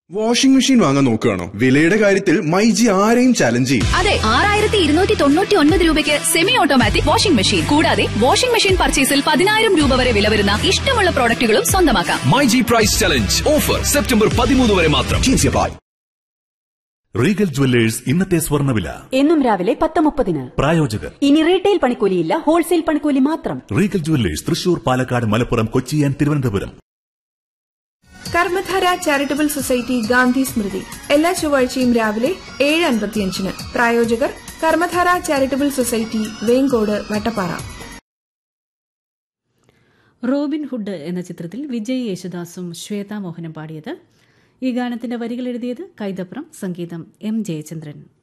Washing machine വാങ്ങാൻ നോക്കുകയാണോ? വിലയുടെ കാര്യത്തിൽ മൈജി ആരെയും ചാലഞ്ച് ചെയ്യും. അതെ, 6299 രൂപയ്ക്ക് സെമി ഓട്ടോമാറ്റിക് വാഷിംഗ് മെഷീൻ. കൂടാതെ വാഷിംഗ് മെഷീൻ പർച്ചേസിൽ 10,000 രൂപ വരെ വില വരുന്ന ഇഷ്ടമുള്ള പ്രോഡക്റ്റുകളും സ്വന്തമാക്കാം. MyG price challenge offer September 13 വരെ മാത്രം. റീഗൽ ജുവല്ലേഴ്സ് ഇന്നത്തെ സ്വർണ്ണവില എന്നും രാവിലെ 10:30. പ്രായോജകർ ഇനി റീറ്റെയിൽ പണിക്കൂലിയില്ല, ഹോൾസെയിൽ പണിക്കൂലി മാത്രം. Regal jewellers Thrissur, Palakkad, Malappuram, Kochi and Thiruvananthapuram. Karmadhara charitable society Gandhi സ്മൃതി എല്ലാ ചൊവ്വാഴ്ചയും രാവിലെ 7:55. പ്രായോജകർ Karmadhara charitable society, Vengode, Vattappara. Robin hood എന്ന ചിത്രത്തിൽ വിജയ് യേശുദാസും ശ്വേതാ മോഹനും പാടിയത്. ഈ ഗാനത്തിന്റെ വരികൾ എഴുതിയത് കൈതപ്രം, സംഗീതം M. ജയചന്ദ്രൻ.